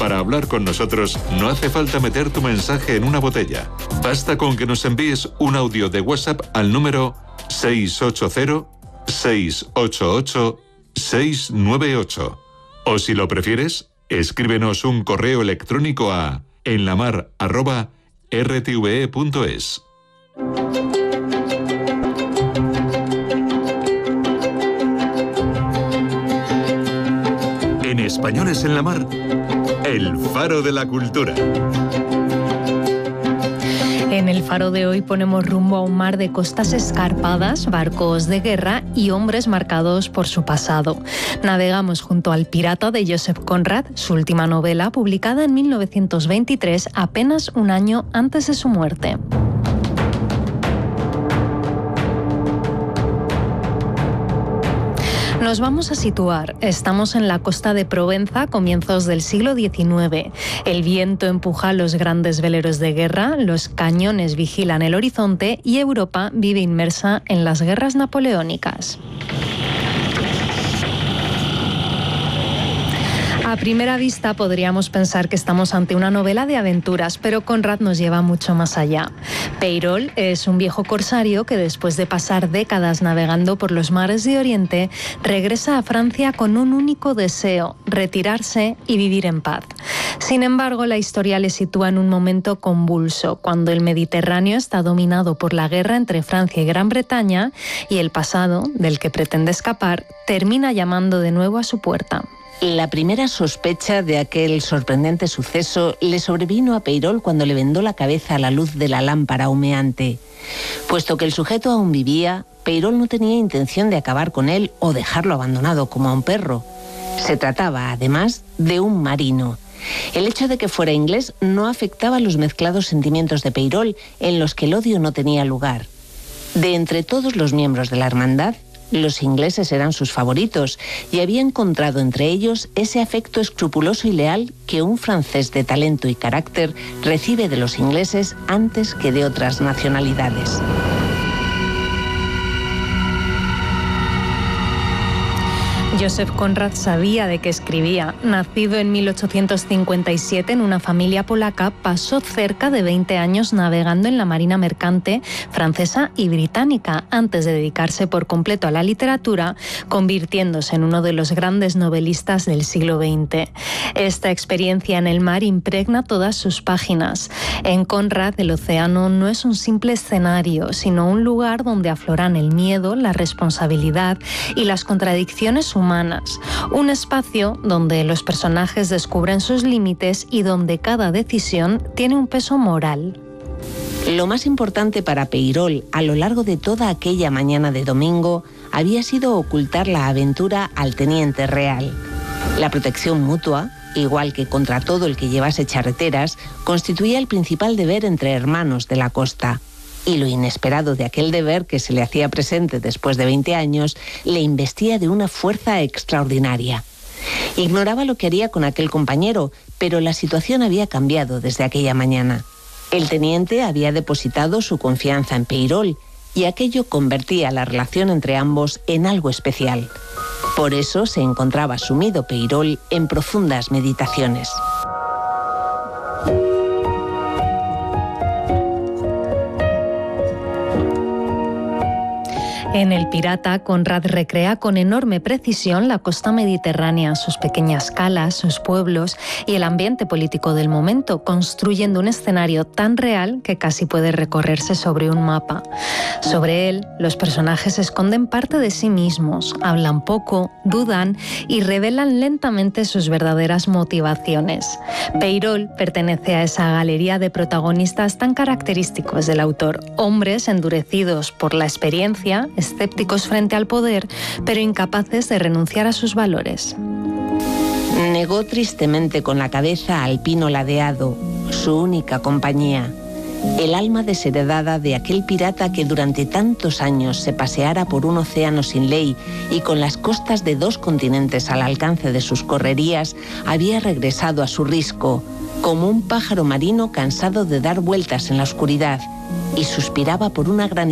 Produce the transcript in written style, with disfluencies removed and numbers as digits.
Para hablar con nosotros no hace falta meter tu mensaje en una botella. Basta con que nos envíes un audio de WhatsApp al número 680-688-698. O si lo prefieres, escríbenos un correo electrónico a enlamar@rtve.es. En Españoles en la Mar, el faro de la cultura. En el faro de hoy ponemos rumbo a un mar de costas escarpadas, barcos de guerra y hombres marcados por su pasado. Navegamos junto al Pirata de Joseph Conrad, su última novela, publicada en 1923, apenas un año antes de su muerte. Nos vamos a situar. Estamos en la costa de Provenza, comienzos del siglo XIX. El viento empuja los grandes veleros de guerra, los cañones vigilan el horizonte y Europa vive inmersa en las guerras napoleónicas. A primera vista podríamos pensar que estamos ante una novela de aventuras, pero Conrad nos lleva mucho más allá. Peirol es un viejo corsario que después de pasar décadas navegando por los mares de Oriente, regresa a Francia con un único deseo: retirarse y vivir en paz. Sin embargo, la historia le sitúa en un momento convulso, cuando el Mediterráneo está dominado por la guerra entre Francia y Gran Bretaña y el pasado, del que pretende escapar, termina llamando de nuevo a su puerta. La primera sospecha de aquel sorprendente suceso le sobrevino a Peirol cuando le vendó la cabeza a la luz de la lámpara humeante. Puesto que el sujeto aún vivía, Peirol no tenía intención de acabar con él o dejarlo abandonado como a un perro. Se trataba, además, de un marino. El hecho de que fuera inglés no afectaba los mezclados sentimientos de Peirol, en los que el odio no tenía lugar. De entre todos los miembros de la hermandad, los ingleses eran sus favoritos y había encontrado entre ellos ese afecto escrupuloso y leal que un francés de talento y carácter recibe de los ingleses antes que de otras nacionalidades. Joseph Conrad sabía de qué escribía. Nacido en 1857 en una familia polaca, pasó cerca de 20 años navegando en la marina mercante francesa y británica, antes de dedicarse por completo a la literatura, convirtiéndose en uno de los grandes novelistas del siglo XX. Esta experiencia en el mar impregna todas sus páginas. En Conrad, el océano no es un simple escenario, sino un lugar donde afloran el miedo, la responsabilidad y las contradicciones humanas. Un espacio donde los personajes descubren sus límites y donde cada decisión tiene un peso moral. Lo más importante para Peirol a lo largo de toda aquella mañana de domingo había sido ocultar la aventura al teniente real. La protección mutua, igual que contra todo el que llevase charreteras, constituía el principal deber entre hermanos de la costa. Y lo inesperado de aquel deber que se le hacía presente después de 20 años le investía de una fuerza extraordinaria. Ignoraba lo que haría con aquel compañero, pero la situación había cambiado desde aquella mañana. El teniente había depositado su confianza en Peirol y aquello convertía la relación entre ambos en algo especial. Por eso se encontraba sumido Peirol en profundas meditaciones. En El Pirata, Conrad recrea con enorme precisión la costa mediterránea, sus pequeñas calas, sus pueblos y el ambiente político del momento, construyendo un escenario tan real que casi puede recorrerse sobre un mapa. Sobre él, los personajes esconden parte de sí mismos, hablan poco, dudan y revelan lentamente sus verdaderas motivaciones. Peirol pertenece a esa galería de protagonistas tan característicos del autor, hombres endurecidos por la experiencia, escépticos frente al poder, pero incapaces de renunciar a sus valores. Negó tristemente con la cabeza al pino ladeado, su única compañía, el alma desheredada de aquel pirata que durante tantos años se paseara por un océano sin ley y con las costas de 2 continentes al alcance de sus correrías, había regresado a su risco, como un pájaro marino cansado de dar vueltas en la oscuridad, y suspiraba por una gran